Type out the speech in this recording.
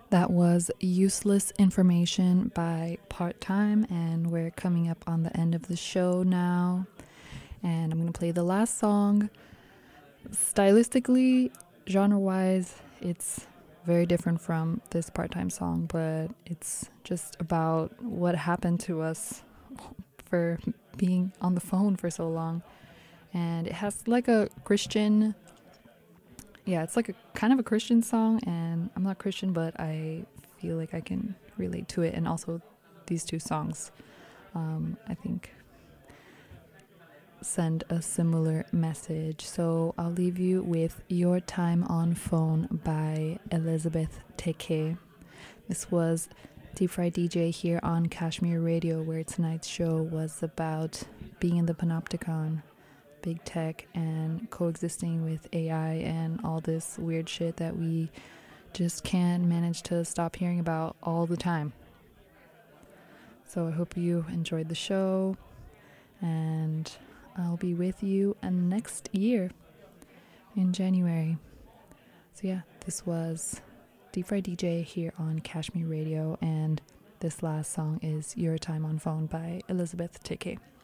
That was Useless Information by Part Time, and we're coming up on the end of the show now. And I'm going to play the last song. Stylistically, genre wise, it's very different from this Part Time song, but it's just about what happened to us for being on the phone for so long. And it has like a Christian, yeah, it's like a kind of a Christian song, and I'm not Christian, but I feel like I can relate to it. And also, these two songs, I think, send a similar message. So I'll leave you with Your Time on Phone by Elizabeth Teke. This was Deep Fried DJ here on Kashmir Radio, where tonight's show was about being in the panopticon, big tech, and coexisting with AI and all this weird shit that we just can't manage to stop hearing about all the time. So I hope you enjoyed the show, and I'll be with you next year in January. So yeah, this was Deep Fried DJ here on Kashmir Radio, and this last song is Your Time on Phone by Elizabeth Teke.